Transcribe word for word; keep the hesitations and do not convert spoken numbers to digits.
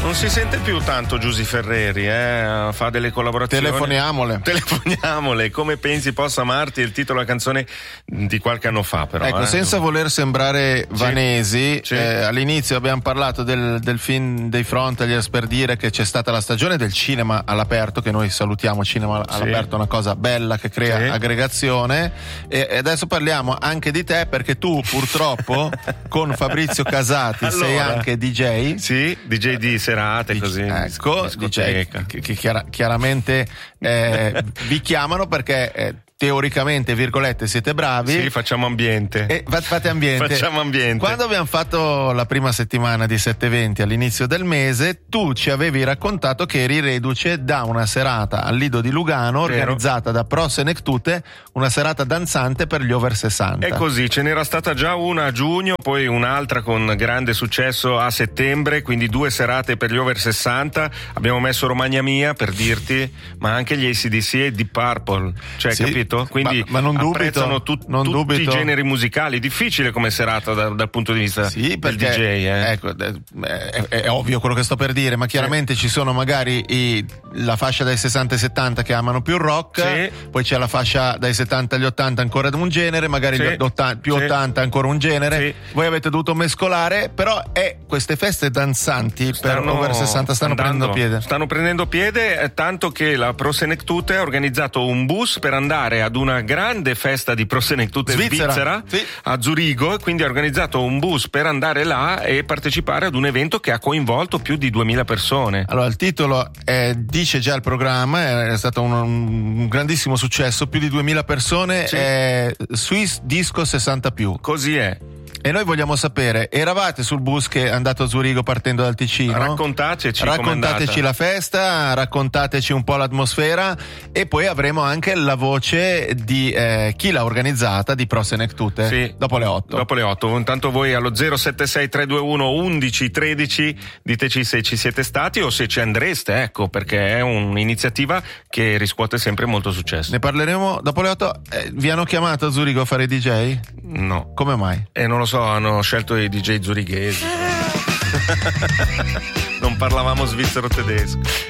Non si sente più tanto Giusy Ferreri, eh? Fa delle collaborazioni. Telefoniamole. Telefoniamole. Come pensi possa amarti? Il titolo della canzone di qualche anno fa, però. Ecco, eh? senza voler sembrare vanesi, sì. Eh, all'inizio abbiamo parlato del, del film dei Frontaliers per dire che c'è stata la stagione del cinema all'aperto, che noi salutiamo. Cinema sì. all'aperto è una cosa bella che crea sì. aggregazione, e, e adesso parliamo anche di te, perché tu purtroppo con Fabrizio Casati allora, sei anche D J. Sì, D J di serate, D J, così. Ecco, D J che, che chiara, chiaramente eh, vi chiamano perché eh, teoricamente, virgolette, siete bravi. Sì, facciamo ambiente. E fate ambiente. Facciamo ambiente. Quando abbiamo fatto la prima settimana di sette venti all'inizio del mese, tu ci avevi raccontato che eri reduce da una serata al Lido di Lugano, Vero. organizzata da Pro Senectute, una serata danzante per gli over sessanta. È così, ce n'era stata già una a giugno, poi un'altra con grande successo a settembre, quindi due serate per gli over sessanta. Abbiamo messo Romagna Mia, per dirti, ma anche gli A C D C e Deep Purple, cioè, sì. capito? Quindi ma, ma non apprezzano dubito, tut, non tutti dubito. i generi musicali. Difficile come serata da, dal punto di vista sì, del perché, D J. Eh. Ecco, è, è ovvio quello che sto per dire, ma chiaramente sì. ci sono magari i, la fascia dai sessanta ai settanta che amano più il rock, sì. poi c'è la fascia dai settanta agli ottanta ancora un genere, magari sì. gli ottanta, più sì. ottanta ancora un genere. Sì. Voi avete dovuto mescolare, però è, queste feste danzanti stanno, per over sessanta stanno andando, prendendo piede. Stanno prendendo piede, eh, tanto che la Pro Senectute ha organizzato un bus per andare ad una grande festa di Pro Senectute Svizzera, svizzera sì. a Zurigo, e quindi ha organizzato un bus per andare là e partecipare ad un evento che ha coinvolto più di duemila persone. Allora, il titolo è, dice già il programma, è stato un, un grandissimo successo, più di duemila persone, sì. è Swiss Disco sessanta più. Così è. E noi vogliamo sapere, eravate sul bus che è andato a Zurigo partendo dal Ticino? Raccontateci Raccontateci la festa, raccontateci un po' l'atmosfera, e poi avremo anche la voce di eh, chi l'ha organizzata, di Pro Senectute, sì, dopo le otto. Dopo le otto. Intanto voi allo zero sette sei tre due uno undici tredici diteci se ci siete stati o se ci andreste, ecco, perché è un'iniziativa che riscuote sempre molto successo. Ne parleremo dopo le otto. Eh, vi hanno chiamato a Zurigo a fare D J? No. Come mai? Eh, non lo so, hanno scelto i D J zurighesi. Non parlavamo svizzero tedesco.